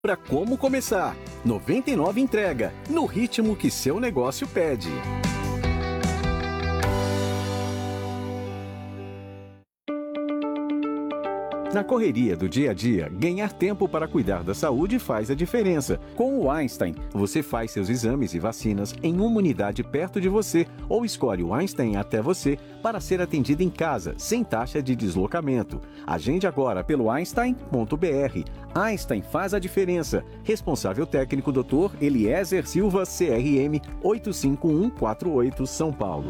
Para como começar. 99 entrega, no ritmo que seu negócio pede. Na correria do dia a dia, ganhar tempo para cuidar da saúde faz a diferença. Com o Einstein, você faz seus exames e vacinas em uma unidade perto de você ou escolhe o Einstein até você para ser atendido em casa, sem taxa de deslocamento. Agende agora pelo einstein.br. Einstein faz a diferença. Responsável técnico Dr. Eliezer Silva, CRM 85148, São Paulo.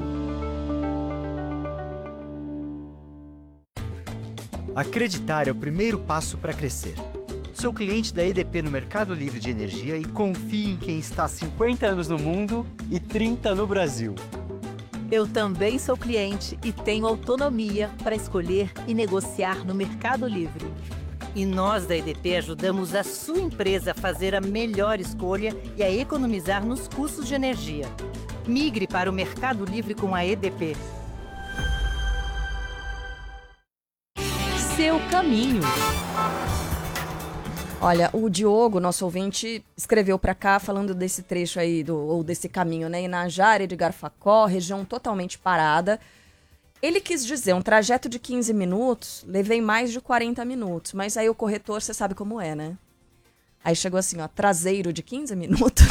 Acreditar é o primeiro passo para crescer. Sou cliente da EDP no Mercado Livre de Energia e confio em quem está há 50 anos no mundo e 30 no Brasil. Eu também sou cliente e tenho autonomia para escolher e negociar no Mercado Livre. E nós da EDP ajudamos a sua empresa a fazer a melhor escolha e a economizar nos custos de energia. Migre para o Mercado Livre com a EDP. Seu caminho. Olha, o Diogo, nosso ouvinte, escreveu para cá falando desse trecho aí, ou desse caminho, né? Inajara, Edgar Facó, região totalmente parada. Ele quis dizer, um trajeto de 15 minutos, levei mais de 40 minutos. Mas aí o corretor, você sabe como é, né? Aí chegou assim, ó, traseiro de 15 minutos.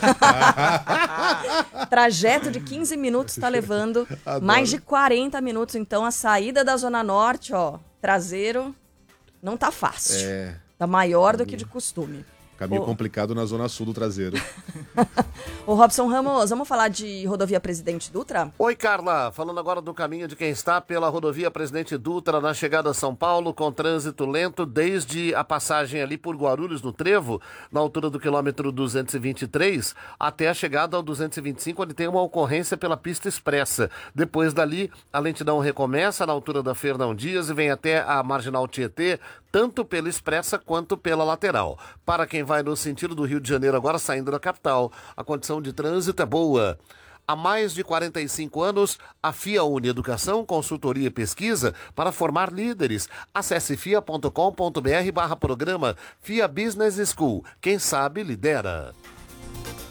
Trajeto de 15 minutos tá levando mais de 40 minutos. Então a saída da Zona Norte, ó, traseiro, não tá fácil. Tá maior do que de costume. Caminho complicado na Zona Sul do traseiro. Ô Robson Ramos, vamos falar de rodovia Presidente Dutra? Oi, Carla. Falando agora do caminho de quem está pela rodovia Presidente Dutra na chegada a São Paulo, com trânsito lento desde a passagem ali por Guarulhos, no Trevo, na altura do quilômetro 223, até a chegada ao 225, onde tem uma ocorrência pela pista expressa. Depois dali, a lentidão recomeça na altura da Fernão Dias e vem até a Marginal Tietê, tanto pela expressa quanto pela lateral. Para quem vai no sentido do Rio de Janeiro agora, saindo da capital, a condição de trânsito é boa. Há mais de 45 anos, a FIA une Educação, Consultoria e Pesquisa para formar líderes. Acesse fia.com.br/programa FIA Business School. Quem sabe, lidera.